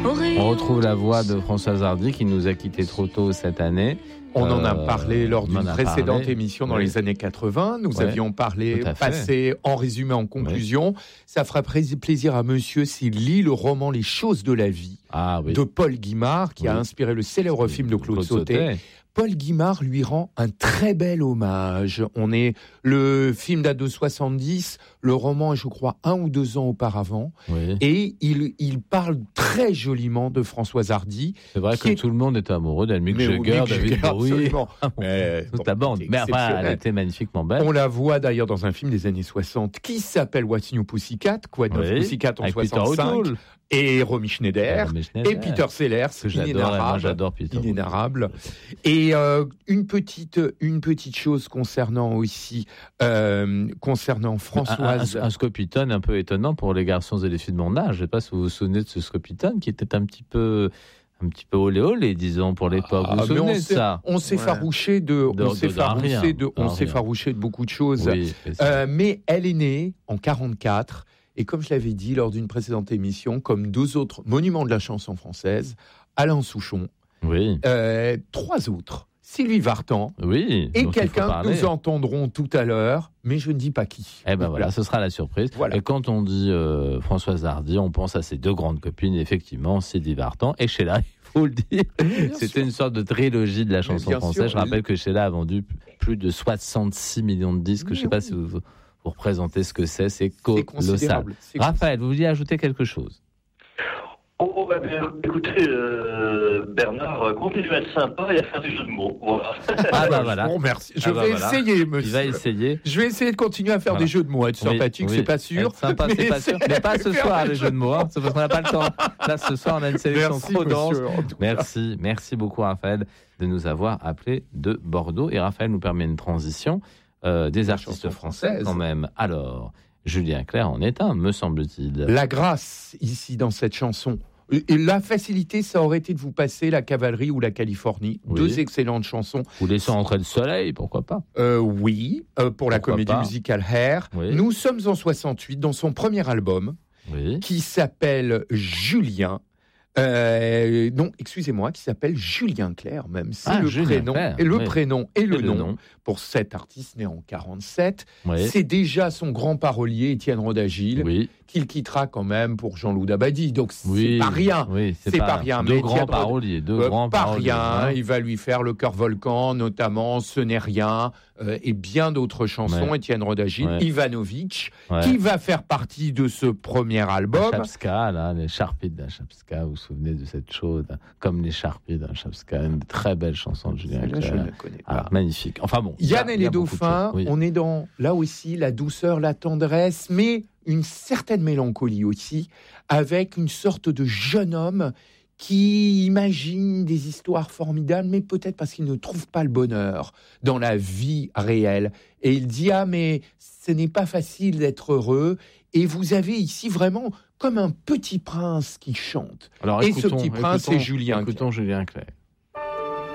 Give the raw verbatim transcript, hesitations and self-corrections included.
On retrouve la voix de Françoise Hardy qui nous a quittés trop tôt cette année. On en a Euh, parlé lors d'une précédente parlé. émission dans Oui. les années quatre-vingts. Nous Ouais, avions parlé, tout à fait. passé en résumé, en conclusion. Oui. Ça fera plaisir à monsieur s'il lit le roman Les choses de la vie ah, oui. de Paul Guimard, qui oui. a inspiré le célèbre oui. film de Claude, Claude Sautet. Sautet. Paul Guimard lui rend un très bel hommage. On est le film date de soixante-dix, le roman est, je crois, un ou deux ans auparavant, oui. et il, il parle très joliment de Françoise Hardy. C'est vrai que est... tout le monde était amoureux d'elle, Mick Jagger, David Bowie, toute la bande. Mais enfin, elle était magnifiquement belle. On la voit d'ailleurs dans un film des années soixante qui s's'appelle What's New Pussycat, quoi, oui. Pussycat en avec soixante-cinq. Et Romy Schneider, Romy Schneider, et Peter Sellers, inénarrable, j'adore Peter. Inénarrable. Et euh, une petite, une petite chose concernant aussi, euh, concernant Françoise. Un, un, un Scopitone un peu étonnant pour les garçons et les filles de mon âge. Je ne sais pas si vous vous souvenez de ce Scopitone qui était un petit peu, un petit peu olé olé, disons, pour l'époque. Ah, vous vous souvenez de ça? On s'est ouais. farouché de, de, on s'est farouché de, on s'est farouché de beaucoup de choses. Oui, euh, mais elle est née en quarante-quatre. Et comme je l'avais dit lors d'une précédente émission, comme deux autres monuments de la chanson française, Alain Souchon, oui. euh, trois autres, Sylvie Vartan, oui, et quelqu'un que nous entendrons tout à l'heure, mais je ne dis pas qui. Eh ben voilà, voilà ce sera la surprise. Voilà. Et quand on dit euh, Françoise Hardy, on pense à ses deux grandes copines, effectivement, Sylvie Vartan et Sheila. Il faut le dire. C'était sûr. Une sorte de trilogie de la chanson française. Sûr, je rappelle oui. que Sheila a vendu plus de soixante-six millions de disques. Oui, je ne sais pas oui. si vous... Pour présenter ce que c'est, c'est colossal. C'est Raphaël, vous vouliez ajouter quelque chose? Oh, bah, bien, écoutez, euh, Bernard, continuez à être sympa et à faire des jeux de mots. Voilà. Ah bah voilà. Bon, merci. Je ah vais bah essayer, voilà. monsieur. Il va essayer. Je vais essayer de continuer à faire voilà. des jeux de mots. Être sympathique, oui, c'est pas sûr. Être sympa, c'est pas sûr. Mais pas ce soir, les jeux de mots. Hein, c'est parce qu'on n'a pas le temps. Là, ce soir, on a une sélection merci, trop dense. Merci, merci beaucoup, Raphaël, de nous avoir appelés de Bordeaux. Et Raphaël nous permet une transition euh, des artistes français, quand même. Alors... Julien Clerc en est un, me semble-t-il. La grâce, ici, dans cette chanson. Et la facilité, ça aurait été de vous passer La Cavalerie ou La Californie. Oui. Deux excellentes chansons. Vous laissez entrer le soleil, pourquoi pas euh, Oui, euh, pour la pourquoi comédie pas. musicale Hair. Oui. Nous sommes en soixante-huit, dans son premier album, oui. qui s'appelle Julien. Euh, non, excusez-moi, qui s'appelle Julien Clerc même. C'est ah, le, Julien prénom, Clerc, et le oui. prénom et le, et nom, le nom pour cet artiste né en quarante-sept. Oui. C'est déjà son grand parolier, Étienne Rodagil, oui. qu'il quittera quand même pour Jean-Loup Dabadi. Donc oui. c'est pas rien. Oui, c'est, c'est pas, pas rien. Deux mais grands Étienne paroliers. Deux euh, grands pas paroliers, rien. Hein. Il va lui faire Le Cœur Volcan, notamment Ce n'est rien, euh, et bien d'autres chansons. Ouais. Étienne Rodagil, ouais. Ivanovic, ouais. qui va faire partie de ce premier album. La Chapska, là, les Charpies de la Chapska, vous vous souvenez de cette chose, comme les Charpies de la Chapska, une très belle chanson de Julien Clerc. Je ne connais pas. Ah, magnifique. Enfin bon. Yann et les dauphins, oui. on est dans, là aussi, la douceur, la tendresse, mais une certaine mélancolie aussi, avec une sorte de jeune homme qui imagine des histoires formidables, mais peut-être parce qu'il ne trouve pas le bonheur dans la vie réelle. Et il dit, ah, mais ce n'est pas facile d'être heureux. Et vous avez ici vraiment comme un petit prince qui chante. Alors, et écoutons, ce petit prince, écoutons, c'est Julien Écoutons Julien Clerc.